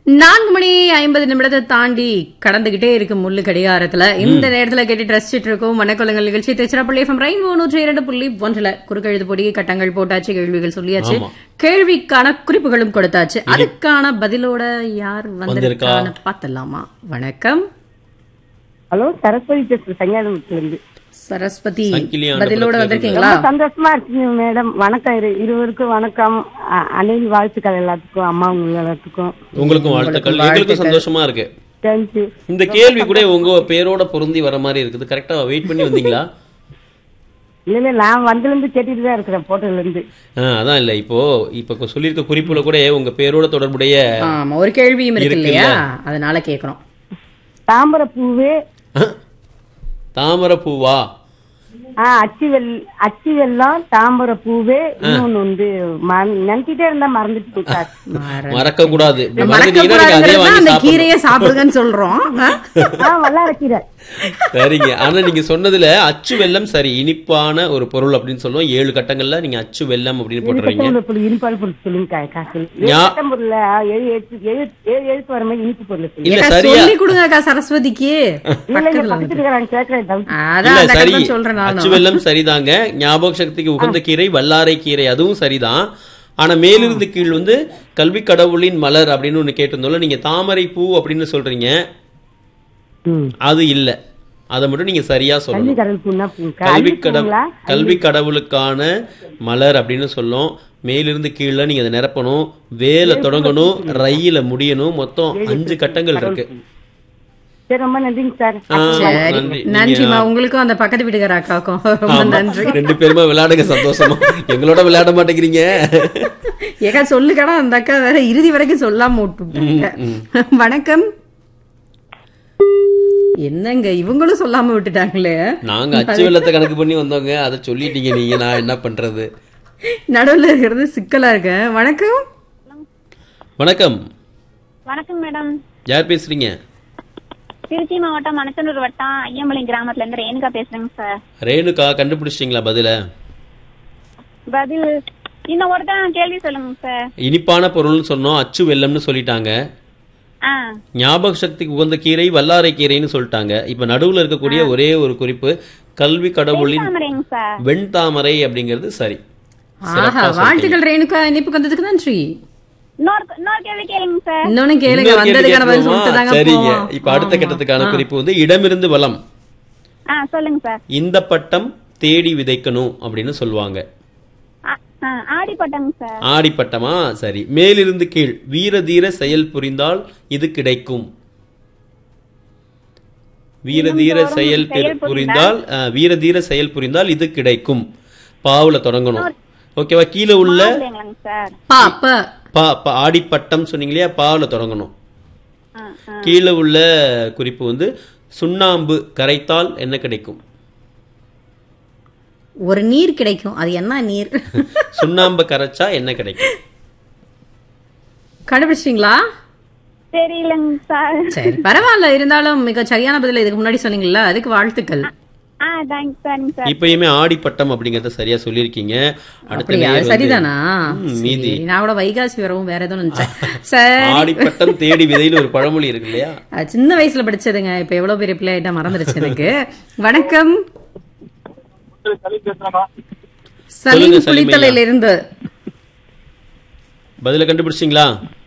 4:50 தாண்டி கடந்துகிட்டே இருக்கு முள்ளு கடிகாரத்துல. இந்த நேரத்துல கேட்டு ரசிச்சிட்டு இருக்கோம் வணக்கங்கள் நிகழ்ச்சி. திருச்சிராப்பள்ளி FM ரெயின்போ 102.1 குறுக்கெழுத்து பொடி கட்டங்கள் போட்டாச்சு, கேள்விகள் சொல்லியாச்சு, கேள்விக்கான குறிப்புகளும் கொடுத்தாச்சு. அதுக்கான பதிலோட யார் வந்திருக்கான்னு பார்த்தலாமா? வணக்கம். ஹலோ, சரஸ்வதி பேசுறேன் சங்கிலிருந்து. சரஸ்வதி பதிலோட வந்திருக்கீங்களா? சந்தோஷமா இருக்கு மேடம். வணக்கம், இருவருக்கும் வணக்கம். அனைத்து வாழ்த்துக்கள் எல்லாத்துக்கும், அம்மா எல்லாத்துக்கும் உங்களுக்கும் வாழ்த்துக்கள். எங்களுக்கும் சந்தோஷமா இருக்கு. தேங்க்யூ. இந்த கேள்வி கூட உங்க பேரோட பொருந்தி வர மாதிரி இருக்குது. கரெக்டா வெயிட் பண்ணி வந்தீங்களா? இல்ல, நான் வந்திலிருந்து கேட்டுட்டு தான் இருக்கிறேன், போட்டோல இருந்து. அதான் இல்ல, இப்போ சொல்லியிருக்க குறிப்புல கூட உங்க பேரோட தொடர்புடைய ஒரு கேள்வியும் இருக்கு இல்லையா, அதனால கேக்குறோம். தாமரை பூவே. தாமரை பூவா? அச்சி வெள்ளம், தாமரை பூவே. இன்னொன்னு வந்து நினைச்சிட்டே இருந்தா மறந்துட்டு மறக்க கூடாது. கீரையை சாப்பிடுங்கன்னு சொல்றோம். வல்லாரக்கீரை. சரிங்க. ஆனா நீங்க சொன்னதுல அச்சு வெல்லம் சரி, இனிப்பான ஒரு பொருள் அப்படின்னு சொல்லுவோம். 7 கட்டங்கள்ல நீங்க அச்சு வெல்லம் அப்படின்னு போட்டுறீங்க. இனிப்பான பொருள் சொல்லுங்க. இனிப்பு பொருள் இல்ல, சரியா கொடுங்க சரஸ்வதிக்கு. அச்சு வெல்லம் சரிதாங்க. ஞாபக சக்திக்கு உகந்த கீரை வல்லாரை கீரை, அதுவும் சரிதான். ஆனா மேலிருந்து கீழ் வந்து கல்வி கடவுளின் மலர் அப்படின்னு ஒண்ணு கேட்டிருந்தோம்ல, நீங்க தாமரை பூ அப்படின்னு சொல்றீங்க. அது இல்ல, அதை மட்டும் நீங்க சரியா சொல்லணும். கல்வி கடவுளுக்கான மலர் அப்படின்னு சொல்லும். மேலிருந்து கீழே நீங்க அதை நிரப்பணும். வேலை தொடங்கணும், ரயில முடியணும். மொத்தம் 5 கட்டங்கள் இருக்கு. ரொம்ப நன்றிங்க சார். நன்றிமா. உங்களுக்கும் அந்த பக்கத்து வீட்டுக்கார அக்காக்கும் ரொம்ப நன்றி. 2 பேருமா விளையாடுங்க சந்தோஷமா. எங்களோட விளையாட மாட்டேங்கிறீங்க. ஏக்கா சொல்லுக்கடா, அந்த அக்கா வேற இறுதி வரைக்கும் சொல்லாம விட்டு. வணக்கம். என்னங்க இவங்களும் சொல்லாம விட்டுட்டாங்களே. நாங்க அச்சு வெள்ளத்தை கணக்கு பண்ணி வந்தோங்க, அதை சொல்லிட்டீங்க நீங்க. நான் என்ன பண்றது? நடுவுல இருக்கிறது சிக்கலா இருக்கு. வணக்கம். வணக்கம். வணக்கம் மேடம். யார் பேசுறீங்க? திருச்சி மாவட்டம் மணச்சனூர் வட்டம் ஐயம்பலம் கிராமத்துல இருந்து ரேணுகா பேசுறேங்க சார். ரேணுகா, கண்டுபிடிச்சிட்டீங்களா பதில? பதில் இன்னும் ஒருத்தன் கேள்வி சொல்லுங்க சார். இனிப்பான பொருள்னு சொன்னோம், அச்சு வெல்லம்னு சொல்லிட்டாங்க. ஞாபக சக்திக்கு உகந்த கீரை வல்லாரை கீரைன்னு சொல்லிட்டாங்க. இப்ப நடுவுல இருக்கக்கூடிய ஒரே ஒரு குறிப்பு கல்வி கடவுளின் வெண்தாமரை அப்படிங்கிறது சரி. வாழ்த்துக்கள் ரேணுகா. இனிப்பு வந்ததுக்கு நன்றி. சரிங்க. இப்ப அடுத்த கட்டத்துக்கான குறிப்பு வந்து இடமிருந்து வலம். சொல்லுங்க சார். இந்த பட்டம் தேடி விதைக்கணும் அப்படின்னு சொல்லுவாங்க. ஆடிப்பட்டமா? சரி. மேலிருந்து கீழ் வீர தீர செயல் புரிந்தால் இது கிடைக்கும். வீர தீர செயல் புரிந்தால் இது கிடைக்கும். பாவுல தொடங்கணும். ஓகேவா? கீழே உள்ள ஆடிப்பட்டம் சொன்னீங்களா, பாவுல தொடங்கணும். கீழே உள்ள குறிப்பு வந்து சுண்ணாம்பு கரைத்தால் என்ன கிடைக்கும்? ஒரு நீர் கிடைக்கும். அது என்ன நீர்? சுண்ணாம்பு கரைச்சா என்ன கிடைக்கும்? கண்டுபிடிச்சிட்டீங்களா? தெரியலங்க சார். சரி, பரவாயில்ல. இருந்தாலும் மிக சரியான பதில் இதுக்கு முன்னாடி சொன்னீங்கல்ல, அதுக்கு வாழ்த்துக்கள். இப்பயுமே ஆடிப்பட்டம் அப்படிங்கறத சரியா சொல்லிருக்கீங்க. சரிதானா? மீதி நான் கூட வைகாசி வரவும் வேற எதுவும் நினைச்சேன். ஆடிப்பட்டம் தேடி விதையில ஒரு பழமொழி இருக்கு இல்லையா, சின்ன வயசுல படிச்சதுங்க. இப்ப எவ்வளவு பெரிய பிள்ளை ஆயிட்டா மறந்துருச்சு எனக்கு. வணக்கம். சலீம் குளித்தலையில இருந்து பதில கண்டுபிடிச்சிங்களா?